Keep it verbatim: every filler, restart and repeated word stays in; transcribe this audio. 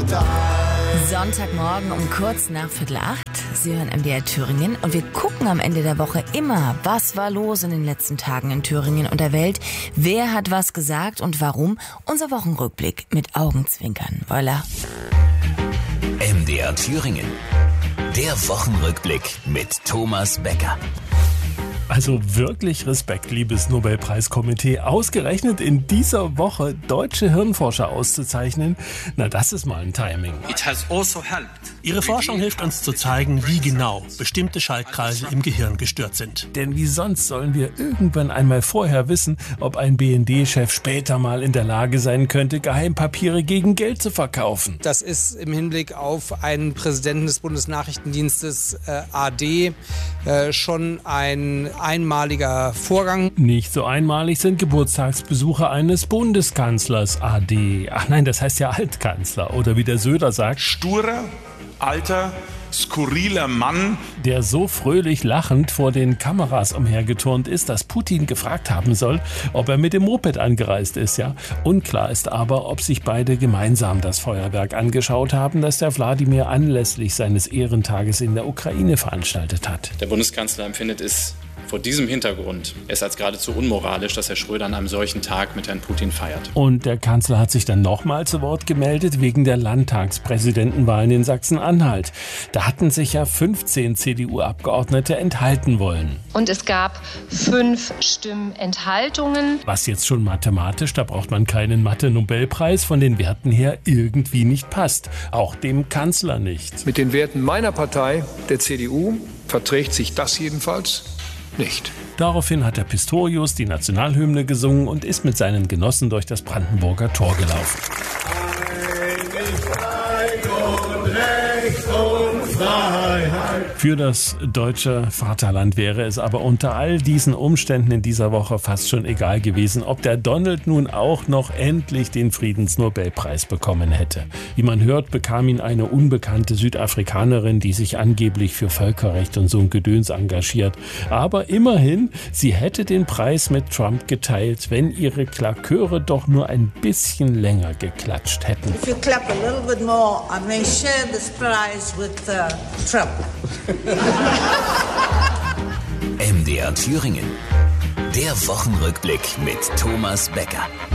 Sonntagmorgen um kurz nach Viertel acht. Sie hören M D R Thüringen und wir gucken am Ende der Woche immer, was war los in den letzten Tagen in Thüringen und der Welt. Wer hat was gesagt und warum? Unser Wochenrückblick mit Augenzwinkern. Voilà. M D R Thüringen. Der Wochenrückblick mit Thomas Becker. Also wirklich Respekt, liebes Nobelpreiskomitee. Ausgerechnet in dieser Woche deutsche Hirnforscher auszuzeichnen, na das ist mal ein Timing. Ihre Forschung hilft uns zu zeigen, wie genau bestimmte Schaltkreise im Gehirn gestört sind. Denn wie sonst sollen wir irgendwann einmal vorher wissen, ob ein B N D-Chef später mal in der Lage sein könnte, Geheimpapiere gegen Geld zu verkaufen. Das ist im Hinblick auf einen Präsidenten des Bundesnachrichtendienstes äh, A D äh, schon ein einmaliger Vorgang. Nicht so einmalig sind Geburtstagsbesuche eines Bundeskanzlers A D. Ach nein, das heißt ja Altkanzler. Oder wie der Söder sagt, sturer, alter, skurriler Mann, der so fröhlich lachend vor den Kameras umhergeturnt ist, dass Putin gefragt haben soll, ob er mit dem Moped angereist ist. Ja, unklar ist aber, ob sich beide gemeinsam das Feuerwerk angeschaut haben, das der Wladimir anlässlich seines Ehrentages in der Ukraine veranstaltet hat. Der Bundeskanzler empfindet es vor diesem Hintergrund es als geradezu unmoralisch, dass Herr Schröder an einem solchen Tag mit Herrn Putin feiert. Und der Kanzler hat sich dann nochmal zu Wort gemeldet wegen der Landtagspräsidentenwahlen in Sachsen-Anhalt. Da hatten sich ja fünfzehn C D U-Abgeordnete enthalten wollen. Und es gab fünf Stimmenthaltungen. Was jetzt schon mathematisch, da braucht man keinen Mathe-Nobelpreis, von den Werten her irgendwie nicht passt. Auch dem Kanzler nicht. Mit den Werten meiner Partei, der C D U, verträgt sich das jedenfalls nicht. Daraufhin hat der Pistorius die Nationalhymne gesungen und ist mit seinen Genossen durch das Brandenburger Tor gelaufen. Für das deutsche Vaterland wäre es aber unter all diesen Umständen in dieser Woche fast schon egal gewesen, ob der Donald nun auch noch endlich den Friedensnobelpreis bekommen hätte. Wie man hört, bekam ihn eine unbekannte Südafrikanerin, die sich angeblich für Völkerrecht und so ein Gedöns engagiert. Aber immerhin, sie hätte den Preis mit Trump geteilt, wenn ihre Klaköre doch nur ein bisschen länger geklatscht hätten. If you clap a little bit more, I may share this prize with uh, Trump. M D R Thüringen. Der Wochenrückblick mit Thomas Becker.